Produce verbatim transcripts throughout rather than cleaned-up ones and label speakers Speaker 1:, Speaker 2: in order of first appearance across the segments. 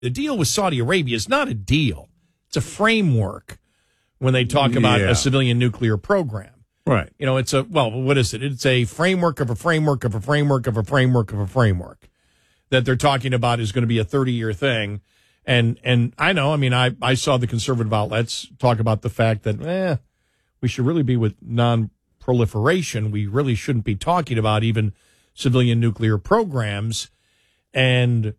Speaker 1: the deal with Saudi Arabia is not a deal. It's a framework when they talk about
Speaker 2: Yeah.
Speaker 1: a civilian nuclear program.
Speaker 2: Right.
Speaker 1: You know, it's a, well, what is it? It's a framework of a framework of a framework of a framework of a framework that they're talking about is going to be a thirty-year thing. And and I know, I mean, I, I saw the conservative outlets talk about the fact that, eh, we should really be with non-proliferation. We really shouldn't be talking about even civilian nuclear programs. And,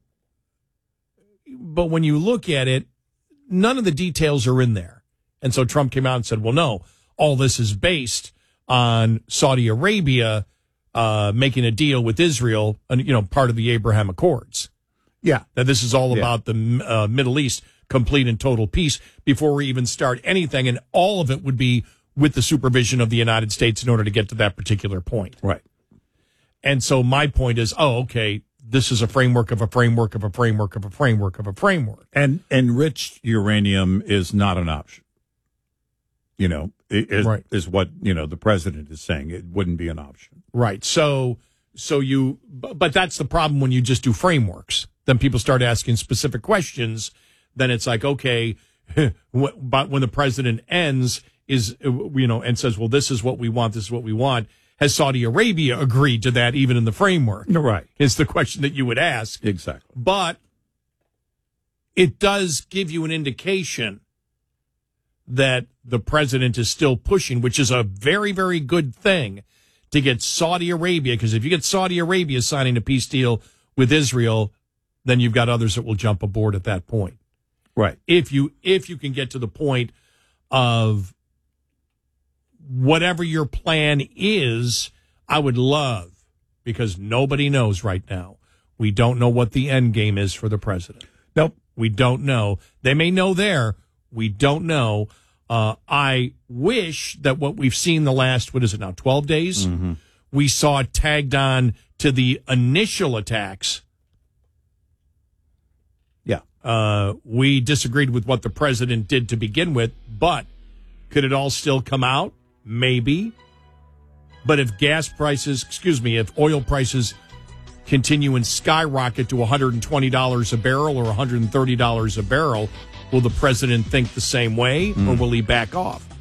Speaker 1: but when you look at it, none of the details are in there. And so Trump came out and said, well, no, all this is based on Saudi Arabia uh, making a deal with Israel, and you know, part of the Abraham Accords.
Speaker 2: Yeah.
Speaker 1: That this is all
Speaker 2: Yeah.
Speaker 1: about the uh, Middle East, complete and total peace before we even start anything. And all of it would be with the supervision of the United States in order to get to that particular point.
Speaker 2: Right.
Speaker 1: And so my point is, oh, okay, this is a framework of a framework of a framework of a framework of a framework.
Speaker 2: And enriched uranium is not an option. You know, is,
Speaker 1: Right.
Speaker 2: is what, you know, the president is saying. It wouldn't be an option.
Speaker 1: Right. So, so you, bu- but that's the problem when you just do frameworks. Then people start asking specific questions. Then it's like, okay, wh- but when the president ends is, uh, you know, and says, well, this is what we want. This is what we want. Has Saudi Arabia agreed to that even in the framework?
Speaker 2: Right.
Speaker 1: Is the question that you would ask.
Speaker 2: Exactly.
Speaker 1: But it does give you an indication that the president is still pushing, which is a very, very good thing to get Saudi Arabia. Because if you get Saudi Arabia signing a peace deal with Israel, then you've got others that will jump aboard at that point.
Speaker 2: Right.
Speaker 1: If you if you can get to the point of whatever your plan is, I would love, because nobody knows right now. We don't know what the end game is for the president.
Speaker 2: Nope.
Speaker 1: We don't know. They may know there. We don't know. Uh, I wish that what we've seen the last, what is it now, twelve days?
Speaker 2: Mm-hmm.
Speaker 1: We saw it tagged on to the initial attacks.
Speaker 2: Yeah.
Speaker 1: Uh, we disagreed with what the president did to begin with, but could it all still come out? Maybe. But if gas prices, excuse me, if oil prices continue and skyrocket to one hundred twenty dollars a barrel or one hundred thirty dollars a barrel, will the president think the same way, or will he back off?